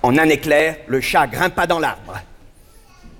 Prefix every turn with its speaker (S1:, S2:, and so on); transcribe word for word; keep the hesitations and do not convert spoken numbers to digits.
S1: En un éclair, le chat grimpa dans l'arbre.